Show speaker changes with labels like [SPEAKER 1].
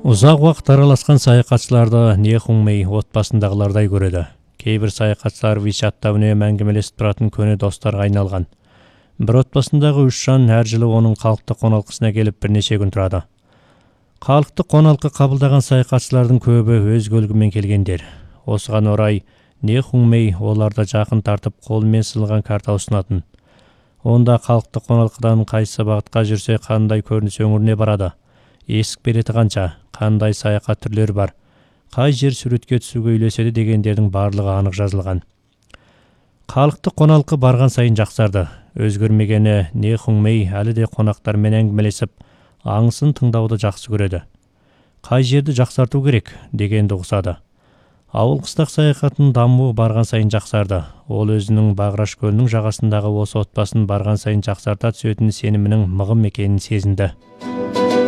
[SPEAKER 1] Ұзақ уақыт араласқан саяхатшыларды не Хуңмэй отбасындағылардай көреді. Кейбір саяхатшылар WeChat'та үнемі әңгімелесіп тұратын көне достарға айналған. Бір отбасындағы 3 жан әр жылы оның қалықты қоналқысына келіп бірнеше күн тұрады. Қалықты қоналқы қабылдаған саяхатшылардың көбі өз көлігімен келгендер. Осыған орай не Хуңмэй оларды жақын тартып қолымен сызылған карта ұсынатын. Онда қалықты қоналқыдан қайсы бағытқа жүрсе қандай көрініс өңіріне барады, есік береті қанша, қандай саяхат түрлері бар, қай жер суретке түсуге үйлеседі дегендердің барлығы анық жазылған. Қалықты қоналқы барған сайын жақсарды. Өзгермегені не Хуңмэй әлі де қонақтармен әңгімелесіп, аңысын тыңдауды жақсы көреді. Қай жерді жақсарту керек дегенді ұқсады. Ауыл қыстақ саяхатының дамуы барған сайын жақсарды. Ол өзінің Бағраш көлінің жағасындағы осы отбасын барған сайын жақсарта түсетін сенімінің мығым екенін сезінді.